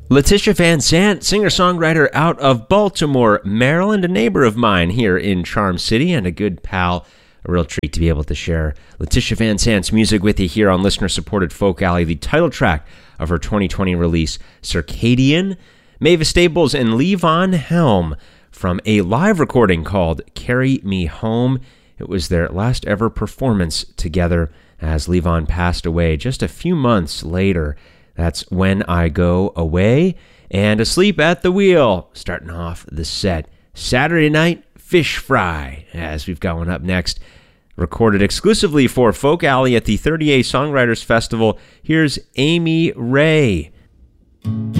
Letitia Van Sant, singer-songwriter out of Baltimore, Maryland, a neighbor of mine here in Charm City and a good pal. A real treat to be able to share Letitia Van Sant's music with you here on listener-supported Folk Alley, the title track of her 2020 release, Circadian. Mavis Staples and Levon Helm from a live recording called Carry Me Home. It was their last ever performance together as Levon passed away just a few months later. That's When I Go Away, and Asleep at the Wheel, starting off the set. Saturday Night Fish Fry, as we've got one up next. Recorded exclusively for Folk Alley at the 30A Songwriters Festival. Here's Amy Ray.